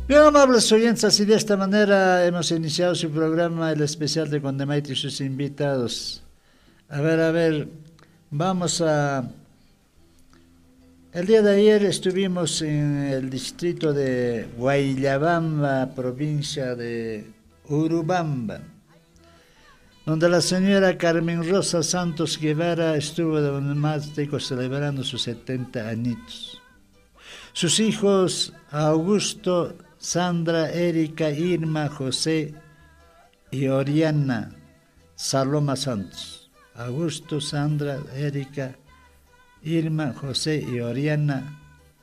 Bien, amables oyentes, así de esta manera hemos iniciado su programa, el especial de Condemaite y sus invitados. A ver, vamos a... El día de ayer estuvimos en el distrito de Guayllabamba, provincia de Urubamba, donde la señora Carmen Rosa Santos Guevara estuvo de onomástico celebrando sus 70 añitos. Sus hijos Augusto, Sandra, Erika, Irma, José y Oriana Saloma Santos. Augusto, Sandra, Erika, Irma, José y Oriana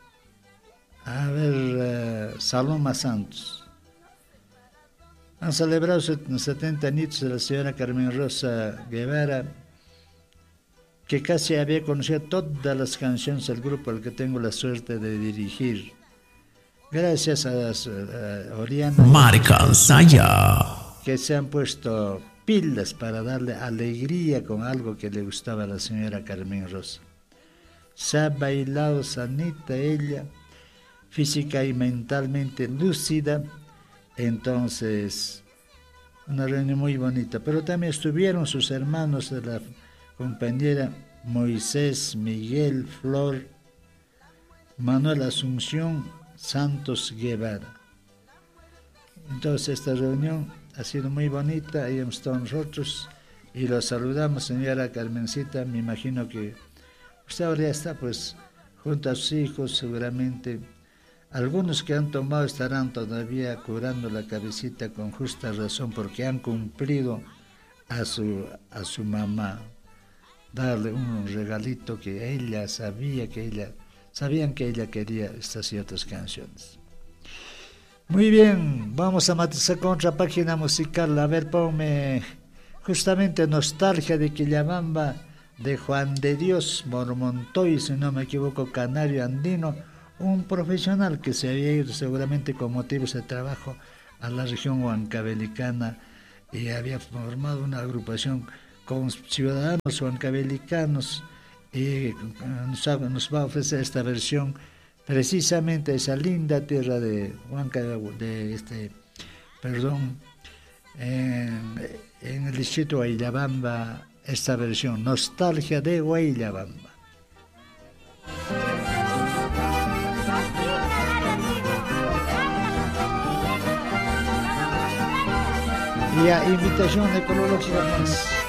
Saloma Santos. Han celebrado 70 años de la señora Carmen Rosa Guevara, que casi había conocido todas las canciones del grupo al que tengo la suerte de dirigir. Gracias a Oriana, Marca Saya, que se han puesto pilas para darle alegría con algo que le gustaba a la señora Carmen Rosa. Se ha bailado sanita ella, física y mentalmente lúcida. Entonces, una reunión muy bonita. Pero también estuvieron sus hermanos de la compañera Moisés, Miguel, Flor, Manuel Asunción, Santos Guevara. Entonces esta reunión ha sido muy bonita, ahí hemos estado nosotros y los saludamos, señora Carmencita. Me imagino que usted ahora ya está pues junto a sus hijos, seguramente. Algunos que han tomado estarán todavía curando la cabecita con justa razón, porque han cumplido a su mamá, darle un regalito que ella sabían que ella quería estas ciertas canciones. Muy bien, vamos a matizar con otra página musical. A ver, ponme justamente Nostalgia de Quillabamba, de Juan de Dios Mormontoy, si no me equivoco, canario andino, un profesional que se había ido seguramente con motivos de trabajo a la región huancabelicana y había formado una agrupación con ciudadanos huancavelicanos, y nos va a ofrecer esta versión precisamente esa linda tierra de Huanca, en el distrito de Guayllabamba, esta versión Nostalgia de Guayllabamba. Y a invitación ecológica más.